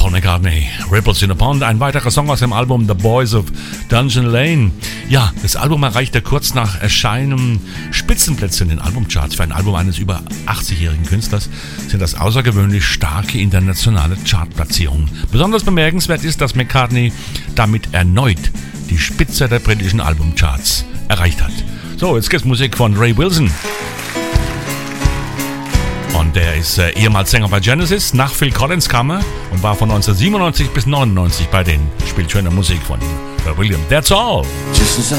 Paul McCartney, Ripples in a Pond, ein weiterer Song aus dem Album The Boys of Dungeon Lane. Ja, das Album erreichte kurz nach Erscheinen Spitzenplätze in den Albumcharts. Für ein Album eines über 80-jährigen Künstlers sind das außergewöhnlich starke internationale Chartplatzierungen. Besonders bemerkenswert ist, dass McCartney damit erneut die Spitze der britischen Albumcharts erreicht hat. So, jetzt gibt's Musik von Ray Wilson. Und der ist ehemals Sänger bei Genesis. Nach Phil Collins kam er und war von 1997 bis 1999 bei denen. Spielt schöne Musik von William. That's all.